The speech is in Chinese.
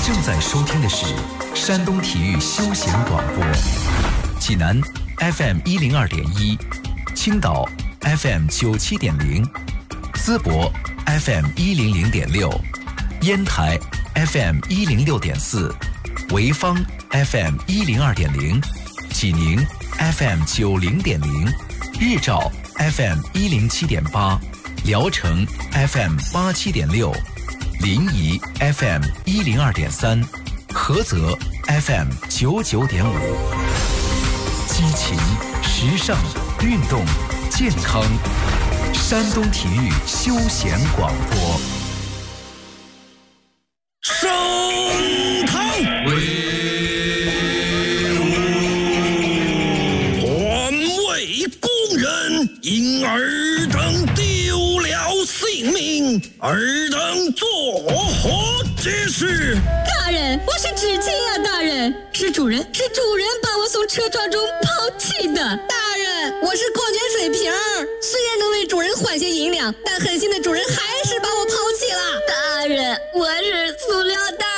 正在收听的是山东体育休闲广播，济南 FM 102.1，青岛 FM 97.0，淄博 FM 100.6，烟台 FM 106.4，潍坊 FM 102.0，济宁 FM 90.0，日照 FM 107.8，聊城 FM 87.6，临沂 FM 102.3，菏泽 FM 99.5。激情、时尚、运动、健康，山东体育休闲广播。 升堂威武，环卫工人因尔等丢了性命，尔等作何解释？ 大人，我是知青啊！大人，是主人把我从车撞中抛弃的。 大人，我是矿泉水瓶儿，虽然能为主人换些银两，但狠心的主人还是把我抛弃了。 大人，我是塑料袋。